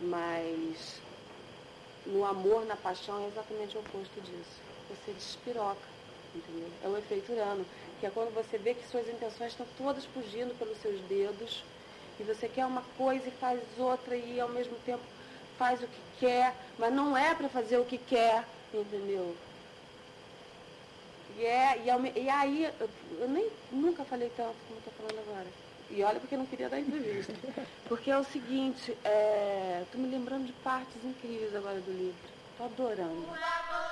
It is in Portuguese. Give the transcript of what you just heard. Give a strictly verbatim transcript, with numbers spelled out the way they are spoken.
Mas no amor, na paixão, é exatamente o oposto disso. Você despiroca, entendeu? É o efeito Urano, que é quando você vê que suas intenções estão todas fugindo pelos seus dedos, e você quer uma coisa e faz outra, e ao mesmo tempo faz o que quer, mas não é para fazer o que quer, entendeu? E, é, e, é, e aí, eu, eu nem nunca falei tanto como estou falando agora. E olha porque eu não queria dar entrevista. Porque é o seguinte, é, tô me lembrando de partes incríveis agora do livro. Tô adorando.